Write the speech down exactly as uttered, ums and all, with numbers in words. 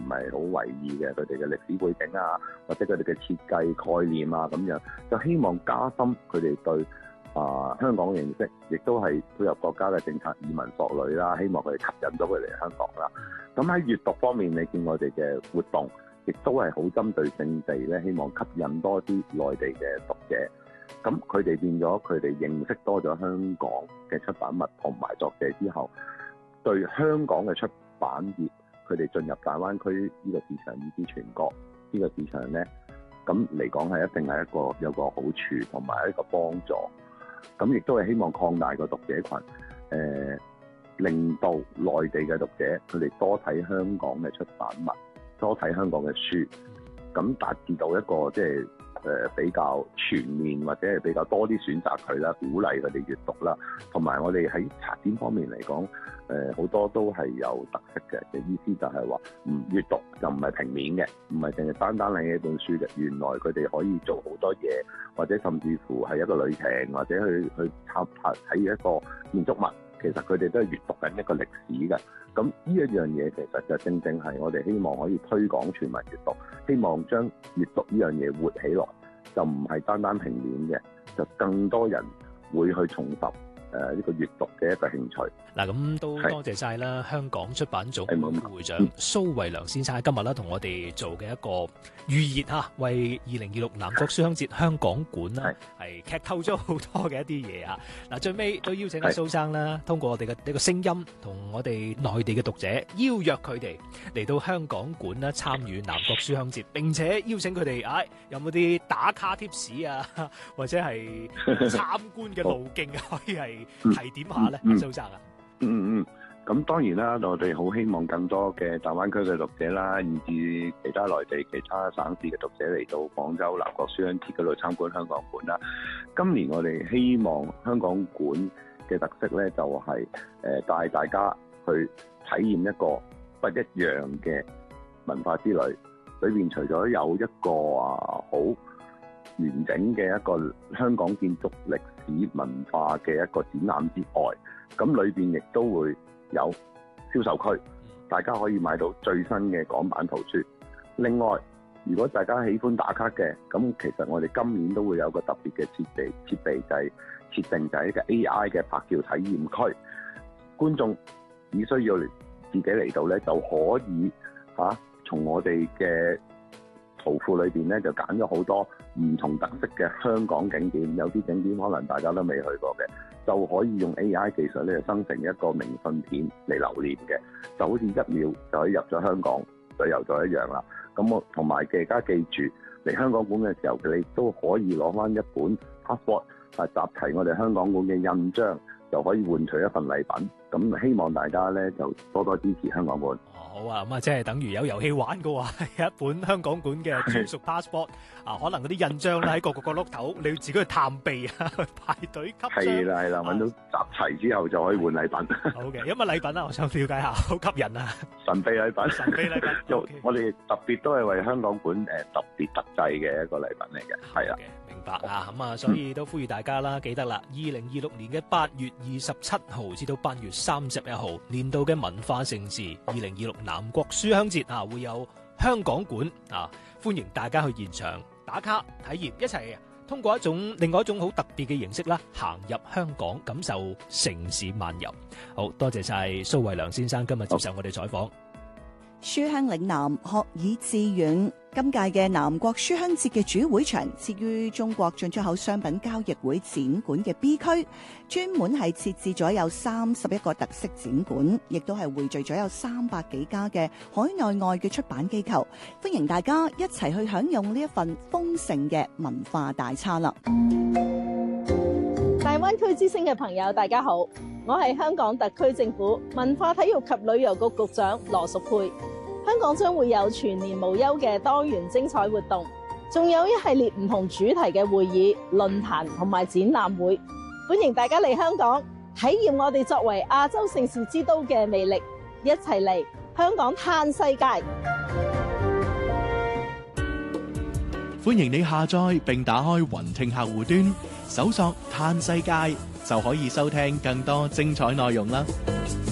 係好為意嘅，佢哋嘅歷史背景啊，或者佢哋嘅設計概念啊咁樣，就希望加深佢哋對啊、呃、香港嘅認識，亦都係配合國家嘅政策移民索旅啦，希望佢哋吸引到佢嚟香港啦。咁喺閱讀方面，你見我哋嘅活動亦都係好針對性地咧，希望吸引多啲內地嘅讀者。咁佢哋變咗，佢哋認識多咗香港嘅出版物同埋作者之後，對香港嘅出版業，佢哋進入大灣區呢個市場以至全國呢個市場咧，咁嚟講係一定係一個有個好處同埋一個幫助。咁亦都係希望擴大個讀者群，誒、呃，令到內地嘅讀者佢哋多睇香港嘅出版物，多睇香港嘅書，咁達至到一個即係誒比較全面或者係比較多啲選擇佢啦，鼓勵佢哋閱讀啦。同埋我哋喺策展方面嚟講，誒、呃、好多都係有特色嘅嘅意思就係話，嗯，閱讀就唔係平面嘅，唔係淨係單單領一本書嘅。原來佢哋可以做好多嘢，或者甚至乎係一個旅程，或者去去參拍睇一個建築物。其實佢哋都係閱讀緊一個歷史嘅。咁呢一樣嘢其實就正正係我哋希望可以推廣全民閱讀，希望將閱讀呢樣嘢活起來，就唔係單單平面嘅，就更多人會去重拾誒呢個閱讀嘅一個興趣。 嗱，咁都多謝晒啦，香港出版總會副會長蘇慧良先生今日咧同我哋做嘅一個預熱嚇，為二零二六南國書香節香港館啦係劇透咗好多嘅一啲嘢啊！嗱，最尾都邀請阿蘇生啦，通過我哋嘅呢個聲音，同我哋內地嘅讀者邀約佢哋嚟到香港館啦，參與南國書香節，並且邀請佢哋，唉，有冇啲打卡貼士啊，或者係參觀嘅路徑可以係提點下咧，蘇生啊？ 嗯嗯，咁當然啦，我哋好希望更多嘅大灣區嘅讀者啦，以至其他內地其他省市嘅讀者嚟到廣州南國書香節嗰度參觀香港館啦。今年我哋希望香港館嘅特色咧，就係誒帶大家去體驗一個不一樣嘅文化之旅。裏邊除咗有一個啊好完整嘅一個香港建築歷史文化嘅一個展覽之外，咁裏邊亦都會有銷售區，大家可以買到最新嘅港版圖書。另外，如果大家喜歡打卡嘅，咁其實我哋今年都會有個特別嘅設備，設備就係設定就係一個 A I 嘅拍照體驗區。觀眾只需要自己嚟到咧，就可以嚇、啊、從我哋嘅圖庫裏邊咧，就揀咗好多唔同特色嘅香港景點，有啲景點可能大家都未去過嘅，就可以用 A I 技術咧生成一個明信片嚟留念嘅，就好似一秒就可以入咗香港旅遊咗一樣啦。咁我同埋嘅大家記住嚟香港館嘅時候，你都可以攞翻一本 passport 啊，集齊我哋香港館嘅印章，就可以換取一份禮品。咁希望大家咧就多多支持香港館。 好啊，咁啊，即係等於有遊戲玩嘅話，一本香港館嘅專屬 passport 啊，可能嗰啲印章咧喺各個角落頭，你要自己去探秘啊，去排隊吸。 係啦係啦，揾到集齊之後就可以換禮品。 好嘅，有乜禮品啊？我想了解下，好吸引啊！ 神秘禮品， 神秘禮品。 Okay. 我哋特別都係為香港館誒特別特製嘅一個禮品嚟嘅，係啊。 明白啊，咁啊，所以都呼籲大家啦，記得啦，二零二六年嘅八月二十七號至到八月三十一號，年度嘅文化盛事二零二六南國書香節啊，會有香港館啊，歡迎大家去現場打卡體驗，一齊通過一種另外一種好特別嘅形式啦，行入香港，感受城市漫遊。好多謝晒蘇慧良先生今日接受我哋採訪。 書香嶺南，學以致遠。今屆嘅南國書香節嘅主會場設於中國進出口商品交易會展館嘅 B 區，專門係設置咗有三十一個特色展館，亦都係匯聚咗有三百幾家嘅海內外嘅出版機構，歡迎大家一齊去享用呢一份豐盛嘅文化大餐啦！ 大灣區之星嘅朋友，大家好，我係香港特區政府文化體育及旅遊局局長羅淑佩。香港將會有全年無休嘅多元精彩活動，仲有一系列唔同主題嘅會議、論壇同埋展覽會，歡迎大家嚟香港體驗我哋作為亞洲盛事之都嘅魅力，一齊嚟香港嘆世界。 歡迎你下載並打開雲聽客戶端，搜索嘆世界就可以收聽更多精彩內容啦。